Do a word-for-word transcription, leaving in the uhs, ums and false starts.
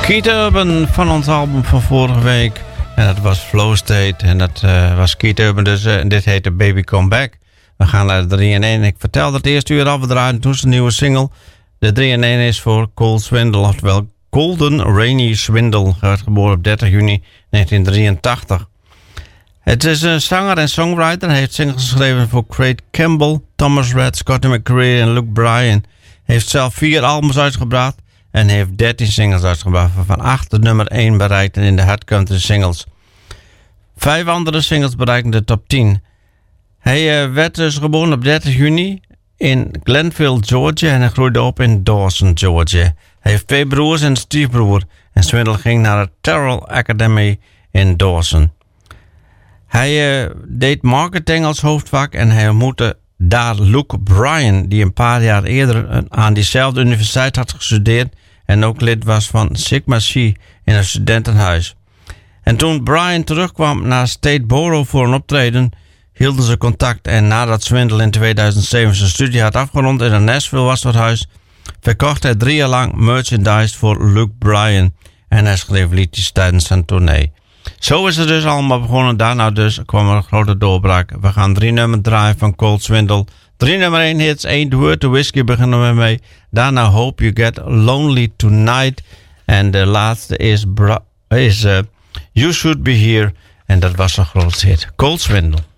Keith Urban van ons album van vorige week. En dat was Flow State. En dat uh, was Keith Urban dus. Uh, en dit heette Baby Come Back. We gaan naar de drie in één. Ik vertelde het eerste uur al, we draaien toen zijn nieuwe single. De drie in één is voor Cole Swindle. Oftewel Golden Rainy Swindle. Hij werd geboren op dertig juni negentien drieëntachtig. Het is een zanger en songwriter. Hij heeft singles geschreven voor Craig Campbell, Thomas Rhett, Scotty McCreery en Luke Bryan. Hij heeft zelf vier albums uitgebracht. En heeft dertien singles uitgebracht, waarvan acht de nummer één bereikten in de Hot Country Singles. Vijf andere singles bereikten de top tien. Hij uh, werd dus geboren op dertig juni in Glenville, Georgia. En hij groeide op in Dawson, Georgia. Hij heeft twee broers en een stiefbroer. En Swindle ging naar de Terrell Academy in Dawson. Hij uh, deed marketing als hoofdvak en hij ontmoette daar Luke Bryan, die een paar jaar eerder aan diezelfde universiteit had gestudeerd en ook lid was van Sigma Chi in een studentenhuis. En toen Bryan terugkwam naar State Borough voor een optreden, hielden ze contact. En nadat Swindle in tweeduizend zeven zijn studie had afgerond in een Nashville wasserhuis, verkocht hij drie jaar lang merchandise voor Luke Bryan en hij schreef liedjes tijdens zijn tournee. Zo is het dus allemaal begonnen. Daarna dus kwam er een grote doorbraak. We gaan drie nummers draaien van Cole Swindle. Drie nummer één hits. Ain't Worth the Whiskey beginnen we mee. Daarna Hope You Get Lonely Tonight. En de laatste is, bra- is uh, You Should Be Here. En dat was een groot hit. Cole Swindle.